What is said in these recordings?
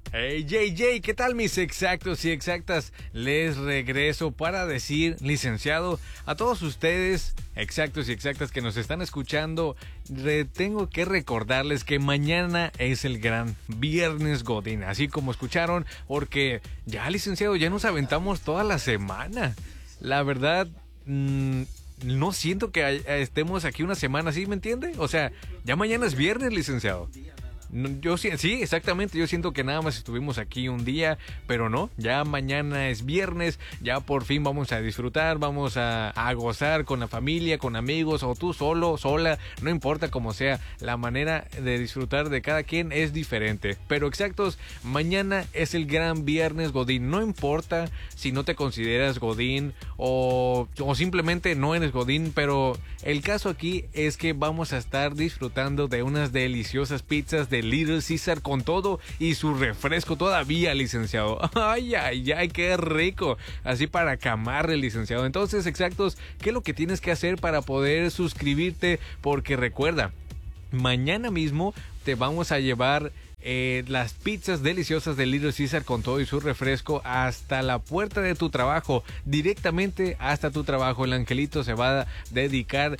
Hey, JJ, ¿qué tal mis exactos y exactas? Les regreso para decir, licenciado, a todos ustedes, exactos y exactas que nos están escuchando, tengo que recordarles que mañana es el gran Viernes Godín, así como escucharon, porque ya, licenciado, ya nos aventamos toda la semana. La verdad, no siento que estemos aquí una semana, ¿sí me entiende? O sea, ya mañana es viernes, licenciado. Yo sí, exactamente, yo siento que nada más estuvimos aquí un día, pero no, ya mañana es viernes, ya por fin vamos a disfrutar, vamos a gozar con la familia, con amigos, o tú solo, sola, no importa cómo sea, la manera de disfrutar de cada quien es diferente, pero exactos, mañana es el gran Viernes Godín, no importa si no te consideras Godín o simplemente no eres Godín, pero el caso aquí es que vamos a estar disfrutando de unas deliciosas pizzas de Little Caesar con todo y su refresco todavía, licenciado. Ay, ay, ay, qué rico. Así para camarle, licenciado. Entonces, exactos, ¿qué es lo que tienes que hacer para poder suscribirte? Porque recuerda, mañana mismo te vamos a llevar las pizzas deliciosas de Little Caesar con todo y su refresco hasta la puerta de tu trabajo, directamente hasta tu trabajo. El angelito se va a dedicar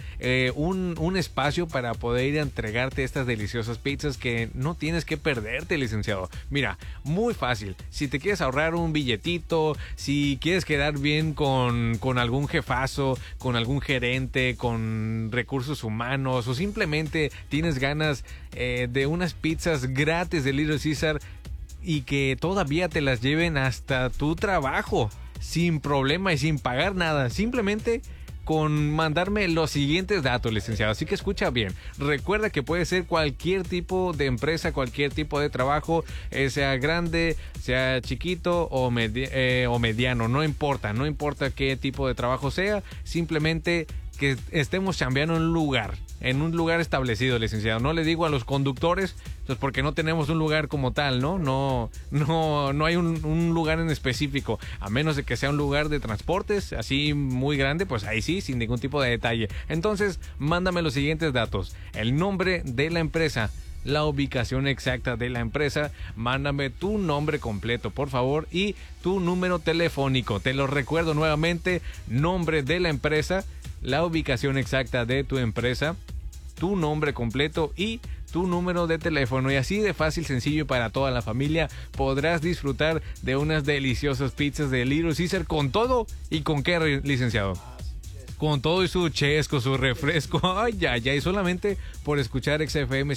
un espacio para poder ir a entregarte estas deliciosas pizzas que no tienes que perderte, licenciado. Mira, muy fácil, si te quieres ahorrar un billetito, si quieres quedar bien con algún jefazo, con algún gerente, con recursos humanos, o simplemente tienes ganas de unas pizzas gratis de Little Caesar y que todavía te las lleven hasta tu trabajo sin problema y sin pagar nada, simplemente con mandarme los siguientes datos, licenciado. Así que escucha bien, recuerda que puede ser cualquier tipo de empresa, cualquier tipo de trabajo, sea grande, sea chiquito o mediano, no importa qué tipo de trabajo sea, simplemente que estemos chambeando en un lugar establecido, licenciado. No le digo a los conductores, pues porque no tenemos un lugar como tal, ¿no? No hay un lugar en específico, a menos de que sea un lugar de transportes, así muy grande, pues ahí sí, sin ningún tipo de detalle. Entonces, mándame los siguientes datos: el nombre de la empresa, la ubicación exacta de la empresa, mándame tu nombre completo, por favor, y tu número telefónico. Te lo recuerdo nuevamente: nombre de la empresa, la ubicación exacta de tu empresa, tu nombre completo y tu número de teléfono. Y así de fácil, sencillo, para toda la familia podrás disfrutar de unas deliciosas pizzas de Little Caesar con todo. ¿Y con qué, licenciado? Con todo y su chesco, su refresco. Ay, ay, ay. Solamente por escuchar XFM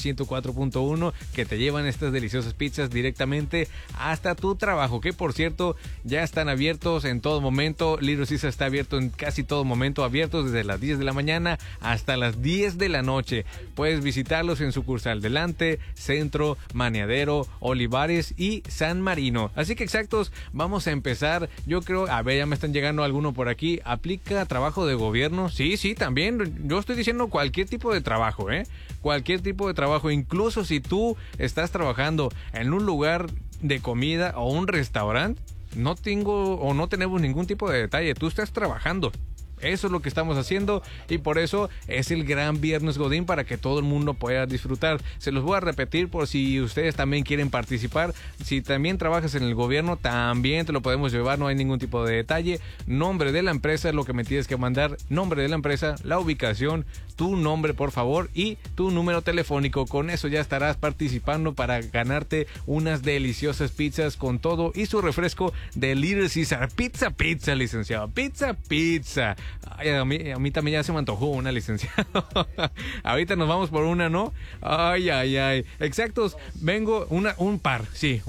104.1 que te llevan estas deliciosas pizzas directamente hasta tu trabajo. Que por cierto, ya están abiertos en todo momento. Little Caesar está abierto en casi todo momento. Abiertos desde las 10 de la mañana hasta las 10 de la noche. Puedes visitarlos en sucursal Delante, Centro, Maniadero, Olivares y San Marino. Así que exactos, vamos a empezar. Yo creo, a ver, ya me están llegando alguno por aquí. ¿Aplica trabajo de gobierno? Sí, también. Yo estoy diciendo cualquier tipo de trabajo, cualquier tipo de trabajo, incluso si tú estás trabajando en un lugar de comida o un restaurante, no tenemos ningún tipo de detalle. Tú estás trabajando. Eso es lo que estamos haciendo y por eso es el gran Viernes Godín, para que todo el mundo pueda disfrutar. Se los voy a repetir por si ustedes también quieren participar. Si también trabajas en el gobierno, también te lo podemos llevar, no hay ningún tipo de detalle. Nombre de la empresa es lo que me tienes que mandar. Nombre de la empresa, la ubicación, tu nombre por favor y tu número telefónico. Con eso ya estarás participando para ganarte unas deliciosas pizzas con todo y su refresco de Little Caesar. Pizza, licenciado. Pizza. Ay, a mí también ya se me antojó una, licenciado. Ahorita nos vamos por una, ¿no? Ay. Exactos, vengo un par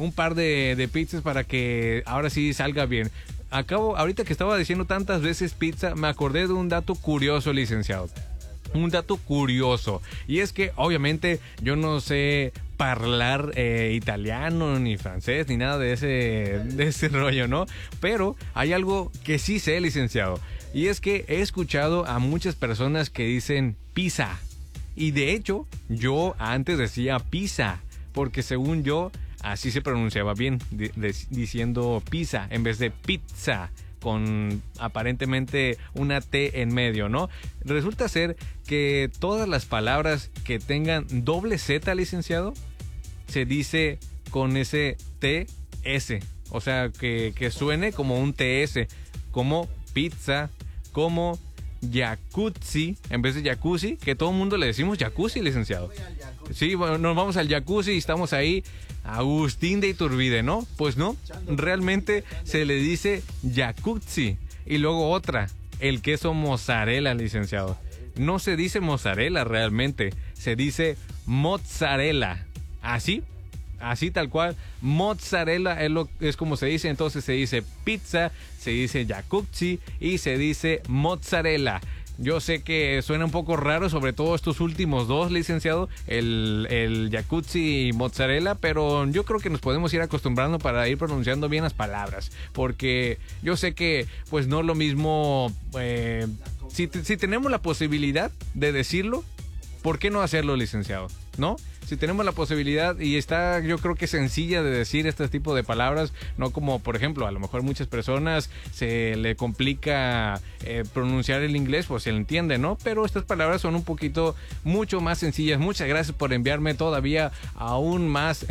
de pizzas para que ahora sí salga bien. Ahorita que estaba diciendo tantas veces pizza, me acordé de un dato curioso, licenciado. Un dato curioso. Y es que obviamente yo no sé hablar italiano, ni francés, ni nada de ese rollo, ¿no? Pero hay algo que sí sé, licenciado. Y es que he escuchado a muchas personas que dicen pizza. Y de hecho, yo antes decía pizza, porque según yo, así se pronunciaba bien, diciendo pizza en vez de pizza, con aparentemente una T en medio, ¿no? Resulta ser que todas las palabras que tengan doble Z, licenciado, se dice con ese TS. O sea, que suene como un TS, como pizza, como jacuzzi, en vez de jacuzzi, que todo el mundo le decimos jacuzzi, licenciado. Sí, bueno, nos vamos al jacuzzi y estamos ahí, Agustín de Iturbide, ¿no? Pues no, realmente se le dice jacuzzi. Y luego otra, el queso mozzarella, licenciado. No se dice mozzarella realmente, se dice mozzarella. Así tal cual, mozzarella es como se dice. Entonces se dice pizza, se dice jacuzzi y se dice mozzarella. Yo sé que suena un poco raro, sobre todo estos últimos dos, licenciado, el jacuzzi y mozzarella, pero yo creo que nos podemos ir acostumbrando para ir pronunciando bien las palabras, porque yo sé que pues no es lo mismo, si tenemos la posibilidad de decirlo, ¿por qué no hacerlo, licenciado? ¿No? Si tenemos la posibilidad y está, yo creo que sencilla de decir este tipo de palabras, no como, por ejemplo, a lo mejor muchas personas se le complica pronunciar el inglés, pues se le entiende, ¿no? Pero estas palabras son un poquito, mucho más sencillas. Muchas gracias por enviarme todavía aún más,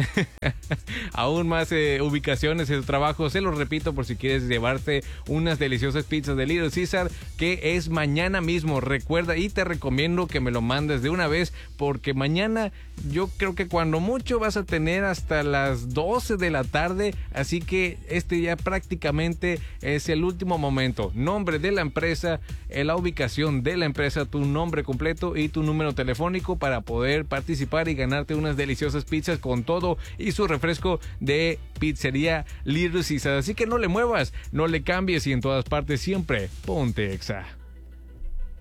ubicaciones de trabajo. Se los repito por si quieres llevarte unas deliciosas pizzas de Little Caesar, que es mañana mismo. Recuerda, y te recomiendo que me lo mandes de una vez, porque mañana yo creo que cuando mucho vas a tener hasta las 12 de la tarde, así que ya prácticamente es el último momento. Nombre de la empresa, la ubicación de la empresa, tu nombre completo y tu número telefónico para poder participar y ganarte unas deliciosas pizzas con todo y su refresco de pizzería Little Caesar. Así que no le muevas, no le cambies y en todas partes siempre ponte Exa.